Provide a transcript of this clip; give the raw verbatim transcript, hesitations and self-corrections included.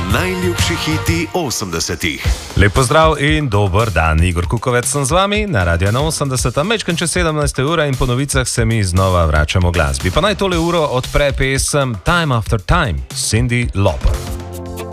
najljubši hiti osemdesetih. Lep pozdrav in dober dan, Igor Kukovec sem z vami na Radio osemdeset, mečkan čez sedemnajsta ura in po novicah se mi znova vračamo glasbi. Pa naj tole uro odpre pesem Time After Time, Cyndi Lauper.